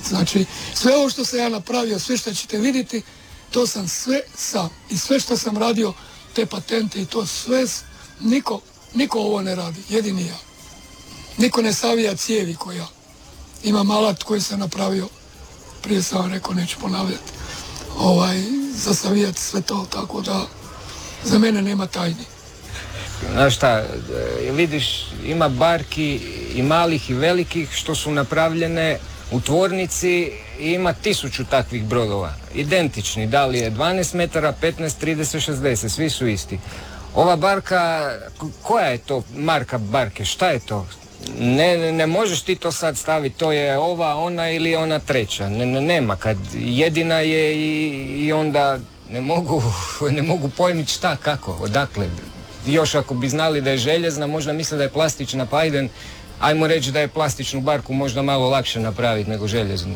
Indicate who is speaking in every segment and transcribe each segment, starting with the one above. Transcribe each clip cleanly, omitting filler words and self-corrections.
Speaker 1: Znači, sve ovo što sam ja napravio, sve što ćete vidjeti, to sam sve sam. I sve što sam radio, te patente i to sve, niko ovo ne radi, jedini ja. Niko ne savija cijevi ko ja. Imam alat koji sam napravio, prije sam vam rekao, neću ponavljati, za savijati sve to, tako da za mene nema tajni.
Speaker 2: Znaš šta, vidiš, ima barki i malih i velikih što su napravljene u tvornici i ima 1000 takvih brodova. Identični, da li je 12 metara, 15, 30, 60, svi su isti. Ova barka, koja je to marka barke, šta je to? Ne možeš ti to sad staviti, to je ova, ona ili ona treća. Nema, kad jedina je i onda ne mogu pojmiti šta, kako, odakle. Još ako bi znali da je željezna, možda misle da je plastična, pa ajmo reći da je plastičnu barku možda malo lakše napraviti nego željeznu.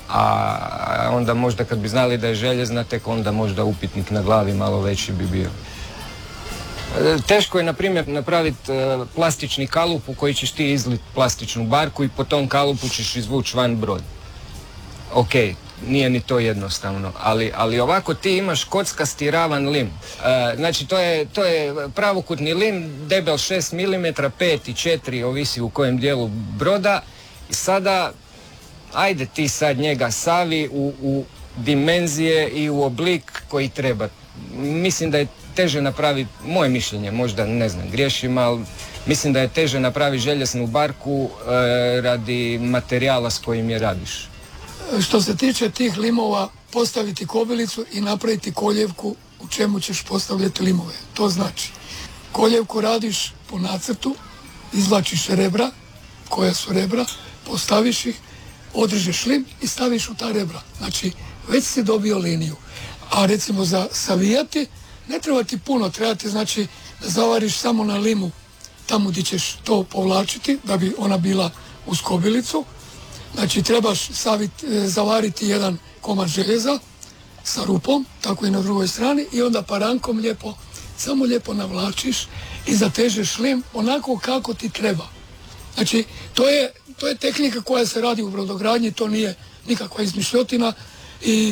Speaker 2: A onda možda kad bi znali da je željezna, tek onda možda upitnik na glavi malo veći bi bio. Teško je, na primjer, napraviti plastični kalup u koji ćeš ti izliti plastičnu barku i po tom kalupu ćeš izvući van brod. Ok, nije ni to jednostavno, ali ovako ti imaš kockasti ravan lim. Znači to je pravokutni lim, debel 6 mm, 5 i 4, ovisi u kojem dijelu broda. I sada, ajde ti sad njega savi u dimenzije i u oblik koji treba. Mislim da je teže napraviti, moje mišljenje, možda ne znam, griješim, ali mislim da je teže napraviti željeznu barku radi materijala s kojim je radiš.
Speaker 1: Što se tiče tih limova, postaviti kobilicu i napraviti koljevku u čemu ćeš postavljati limove. To znači, koljevku radiš po nacrtu, izvlačiš rebra, koja su rebra, postaviš ih, odrežeš lim i staviš u ta rebra. Znači, već si dobio liniju. A recimo za savijati, ne treba ti puno, treba ti znači da zavariš samo na limu, tamo gdje ćeš to povlačiti, da bi ona bila uz kobilicu. Znači, trebaš zavariti jedan komad željeza sa rupom, tako i na drugoj strani, i onda parankom samo lijepo navlačiš i zatežeš lim onako kako ti treba. Znači, to je tehnika koja se radi u brodogradnji, to nije nikakva izmišljotina i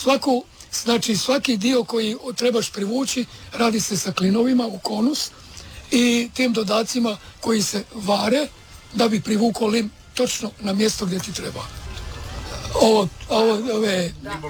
Speaker 1: svaki dio koji trebaš privući radi se sa klinovima u konus i tim dodacima koji se vare da bi privukao lim točno na mjesto gdje ti treba. Ove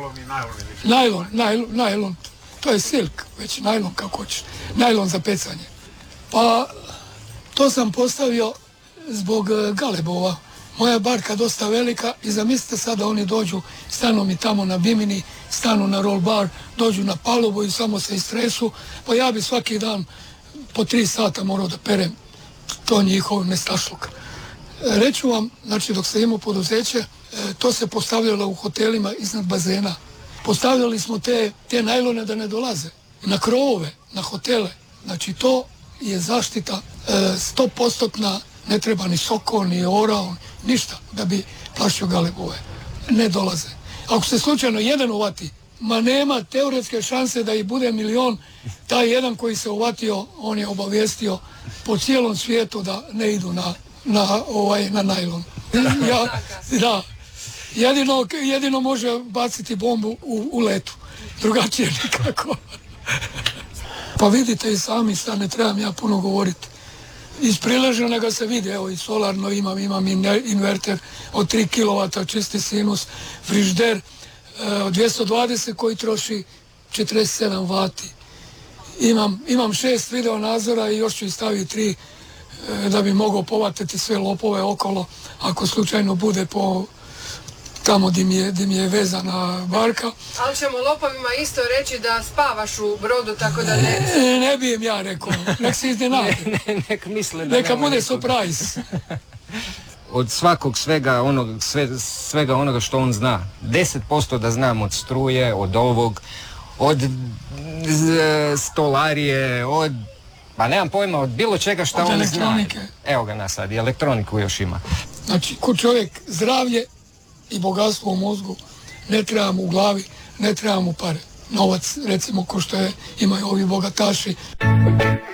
Speaker 1: najlon, to je silk, već najlon kako hoćeš, najlon za pecanje. Pa to sam postavio zbog galebova. Moja barka dosta velika i zamislite sad da oni dođu, stanu mi tamo na bimini, stanu na roll bar, dođu na palubu i samo se istresu, pa ja bi svaki dan po 3 sata morao da perem to njihov nestašluk. Reću vam, znači dok sam imao poduzeće, to se postavljalo u hotelima iznad bazena. Postavljali smo te najlone da ne dolaze na krovove, na hotele. Znači to je zaštita 100%, ne treba ni soko, ni orao, ništa da bi plašio galebove. Ne dolaze. Ako se slučajno jedan uvati, ma nema teoretske šanse da ih bude milion, taj jedan koji se uvatio, on je obavijestio po cijelom svijetu da ne idu na najlon. Da. Jedino može baciti bombu u letu. Drugačije nikako. Pa vidite i sami, sad ne trebam ja puno govoriti. Iz prileženoga se vidi, evo i solarno imam inverter od 3 kW, čisti sinus, frižider od 220 koji troši 47 vati. Imam 6 video nadzora i još ću staviti 3 da bi mogao povatiti sve lopove okolo ako slučajno bude po tamo gdje mi je vezana barka.
Speaker 3: Ali ćemo lopovima isto reći da spavaš u brodu, tako da ne...
Speaker 1: Ne bi im ja rekao, nek se iznenade.
Speaker 2: Nek misle da
Speaker 1: neka bude surprise.
Speaker 2: Od svega onoga što on zna, 10% da znam od struje, od ovog, od stolarije, pa nemam pojma, od bilo čega što on zna. Evo ga nas sad, i elektroniku još ima.
Speaker 1: Znači, ko čovjek zdravlje i bogatstvo u mozgu, ne treba mu u glavi, ne treba mu pare. Novac, recimo, ko što imaju ovi bogataši.